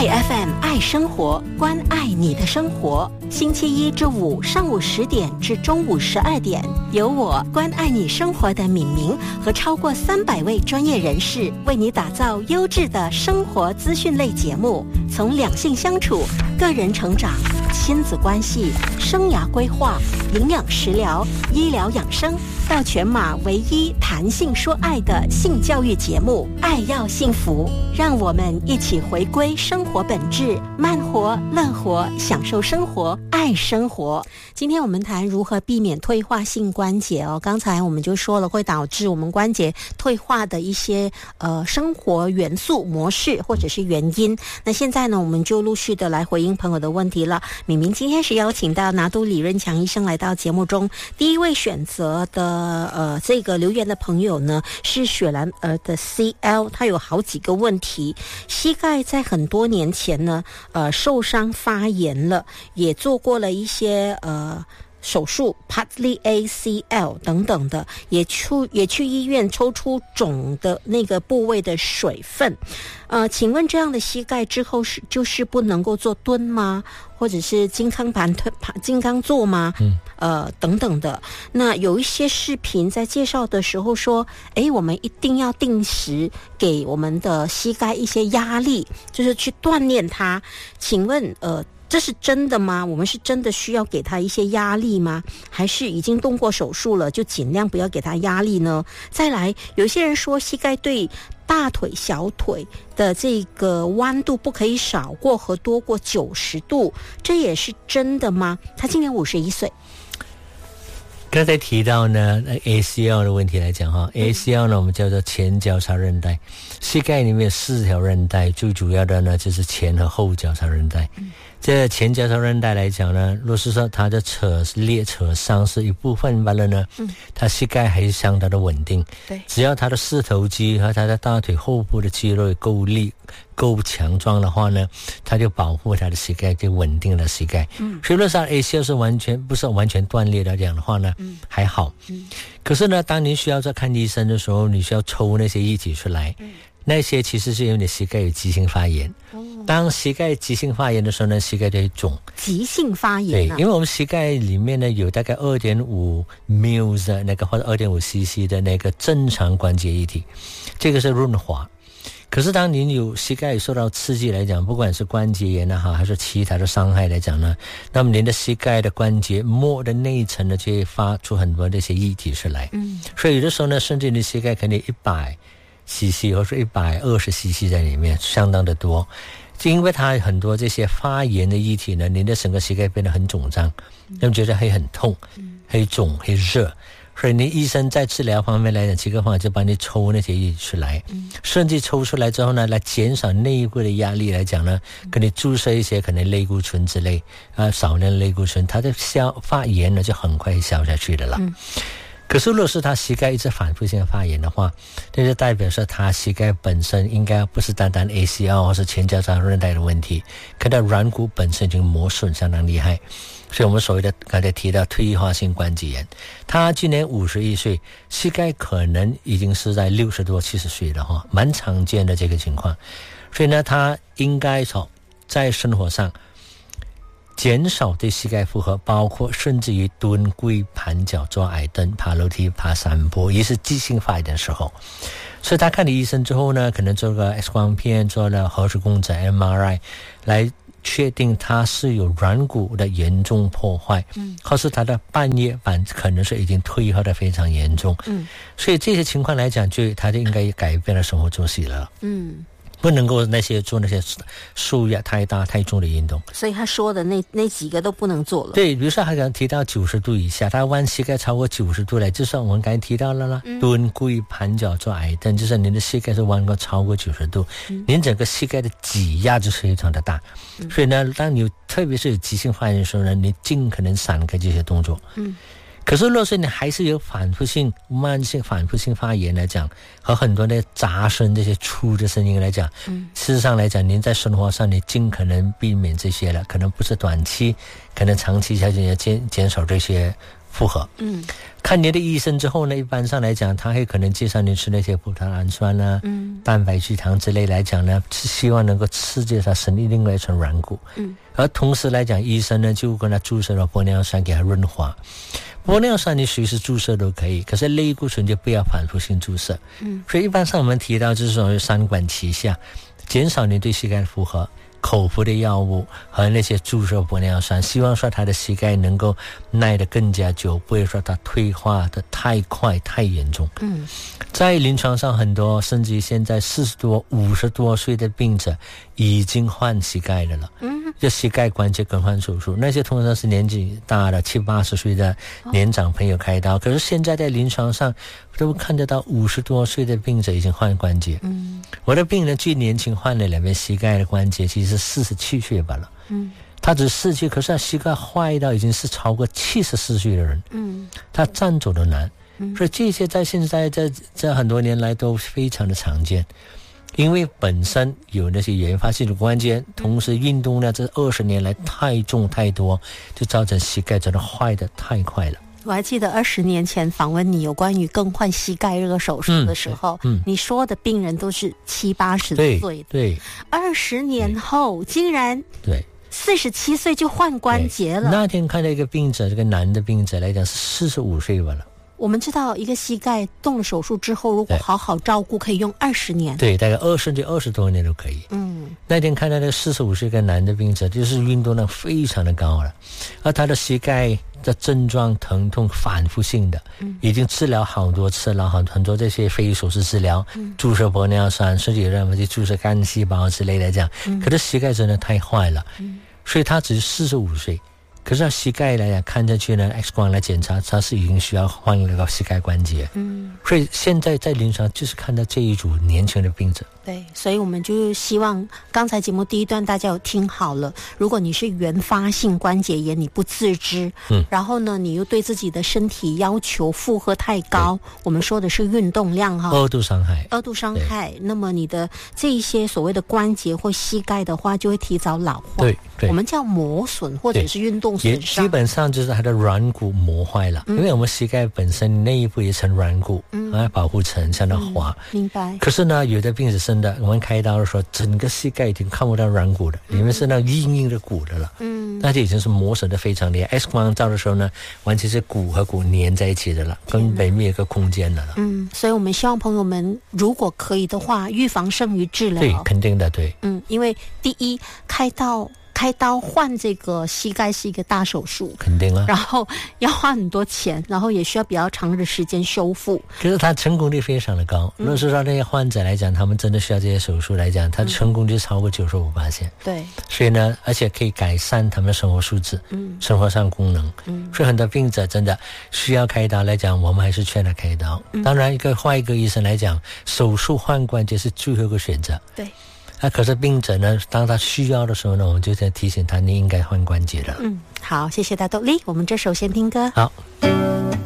EFM 爱生活，关爱你的生活。星期一至五上午10点至中午12点，由我关爱你生活的敏明和超过300位专业人士为你打造优质的生活资讯类节目，从两性相处、个人成长、亲子关系、生涯规划、营养食疗、医疗养生，到全马唯一谈性说爱的性教育节目《爱要幸福》，让我们一起回归生活本质，慢活、乐活，享受生活，爱生活。今天我们谈如何避免退化性关节哦。刚才我们就说了，会导致我们关节退化的一些生活元素模式或者是原因。那现在呢，我们就陆续的来回应朋友的问题了。敏明今天是邀请到拿督李润强医生来到节目中，第一位选择的这个留言的朋友呢是雪兰儿的 CL， 他有好几个问题。膝盖在很多年前呢受伤发炎了，也做过了一些手术 partly ACL 等等的，也去医院抽出肿的那个部位的水分。请问这样的膝盖之后就是不能够做蹲吗？或者是金刚坐吗？等等的。那有一些视频在介绍的时候说，我们一定要定时给我们的膝盖一些压力，就是去锻炼它。请问这是真的吗？我们是真的需要给他一些压力吗？还是已经动过手术了，就尽量不要给他压力呢？再来，有些人说膝盖对大腿、小腿的这个弯度不可以少过和多过90度，这也是真的吗？他今年51岁。 刚才提到呢 ACL 的问题来讲哈，ACL 呢我们叫做前交叉韧带，膝盖里面有4条韧带，最主要的呢就是前和后交叉韧带。这前交叉韧带来讲呢，若是说它的裂扯伤是一部分完了呢，它膝盖还是相当的稳定。对，只要它的四头肌和它的大腿后部的肌肉够力够强壮的话呢，它就保护它的膝盖，就稳定了膝盖。所以若是 ACL 是不是完全断裂的这样的话呢，还好。可是呢，当你需要在看医生的时候，你需要抽那些液体出来，那些其实是因为你膝盖有急性发炎。当膝盖急性发炎的时候呢，膝盖就会肿。 急性发炎对，因为我们膝盖里面呢有大概 2.5 ml 的那个或者 2.5 cc 的那个正常关节液体，这个是润滑。可是当你有膝盖受到刺激来讲，不管是关节炎也好还是其他的伤害来讲呢，那么您的膝盖的关节膜的内层呢就会发出很多这些液体出来。所以有的时候呢，甚至你的膝盖可能100cc 或是120cc 在里面，相当的多。因为它很多这些发炎的液体呢，你的整个膝盖变得很肿胀，那么觉得会很痛、会肿、会热。所以你医生在治疗方面来讲，几个方法就帮你抽那些液体出来，甚至抽出来之后呢，来减少内部的压力来讲呢，给你注射一些可能类固醇之类少量类固醇，它的发炎呢就很快消下去的了。可是若是他膝盖一直反复性发炎的话，这就代表说他膝盖本身应该不是单单 ACL 或是前交叉韧带的问题，可能软骨本身已经磨损相当厉害。所以我们所谓的刚才提到退化性关节炎，他今年51岁，膝盖可能已经是在60多70岁了哈，蛮常见的这个情况。所以呢，他应该在生活上减少对膝盖负荷，包括甚至于蹲、跪、盘脚、坐矮凳、爬楼梯、爬山坡，也是急性发炎的时候。所以他看了医生之后呢，可能做个 X 光片，做了核磁共振 MRI 来确定他是有软骨的严重破坏，或是他的半月板可能是已经退化的非常严重。所以这些情况来讲，他就应该改变了生活作息了。不能够做那些受压太大太重的运动。 所以他说的那几个都不能做了。 对，比如说他刚提到90度以下，他弯膝盖超过90度来，就是我们刚才提到了啦，蹲、跪、盘脚、坐矮凳，就是您的膝盖是弯过超过90度，您整个膝盖的挤压就是非常的大。所以呢，当你特别是有急性发炎的时候呢，你尽可能闪开这些动作。可是若是你还是有慢性反复性发炎来讲，和很多的杂声这些粗的声音来讲，事实上来讲，您在生活上你尽可能避免这些了，可能不是短期，可能长期下去要减少这些复合。看你的医生之后呢，一般上来讲，他还可能介绍你吃那些葡萄氨酸啊、蛋白聚糖之类来讲呢，是希望能够刺激他身体另外一层软骨。而同时来讲，医生呢就跟他注射了玻尿酸给他润滑。玻尿酸你随时注射都可以，可是类固醇就不要反复性注射。所以一般上我们提到就是说三管齐下，减少你对膝盖的负荷。口服的药物和那些注射玻尿酸，希望说他的膝盖能够耐得更加久，不会说他退化的太快太严重。在临床上很多甚至于现在40多50多岁的病者已经换膝盖的了。就膝盖关节更换手术，那些通常是年纪大的70、80岁的年长朋友开刀，可是现在在临床上都看得到50多岁的病者已经换关节。我的病人最年轻换了2边膝盖的关节，其实是47岁罢了。他只是47，可是他膝盖坏到已经是超过74岁的人。他站走都难。所以这些在现在这很多年来都非常的常见。因为本身有那些原发性的关节，同时运动呢这20年来太重太多，就造成膝盖真的坏得太快了。 我还记得20年前访问你有关于更换膝盖这个手术的时候，你说的病人都是70、80岁的。 对 ，20年后竟然47岁就换关节了。 那天看到一个病者，这个男的病者来讲是45岁吧了。 我们知道一个膝盖动了手术之后，如果好好照顾可以用20年。 对，大概20多年都可以。那天看到那个45岁一个男的病者，就是运动量非常的高了，而他的膝盖的症状疼痛反复性的，已经治疗好多次了，很多这些非手术治疗，注射玻尿酸，甚至有人去注射干细胞之类的这样，可是膝盖真的太坏了，所以他只是45岁。可是他膝盖来讲，看上去呢 ，X 光来检查，他是已经需要换那个膝盖关节。所以现在在临床就是看到这一组年轻的病者。 对，所以我们就希望刚才节目第一段大家有听好了，如果你是原发性关节炎，你不自知，然后呢，你又对自己的身体要求负荷太高，我们说的是运动量哈， 二度伤害， 那么你的这一些所谓的关节或膝盖的话，就会提早老化。 对， 我们叫磨损或者是运动损伤， 基本上就是它的软骨磨坏了，因为我们膝盖本身内部一层软骨，保护层相当滑。 明白。 可是呢，有的病人真的，我们开刀的时候，整个膝盖已经看不到软骨了，里面是那硬硬的骨的了。那就已经是磨损的非常厉害。X 光照的时候呢，完全是骨和骨粘在一起的了，根本没有一个空间的了。 所以我们希望朋友们，如果可以的话，预防胜于治疗。 对，肯定的，对。 因为第一，开刀换这个膝盖是一个大手术， 肯定啊， 然后要花很多钱，然后也需要比较长的时间修复。 可是它成功率非常的高。如果是让那些患者来讲，他们真的需要这些手术来讲，它的成功率超过95%。 对， 所以呢，而且可以改善他们的生活素质，生活上功能。所以很多病者真的需要开刀来讲，我们还是劝他开刀。当然，换一个医生来讲，手术换关节是最后一个选择。 对。 可是病者呢，当他需要的时候呢，我们就在提醒他，你应该换关节了。 好，谢谢大豆力，我们这首先听歌。 好。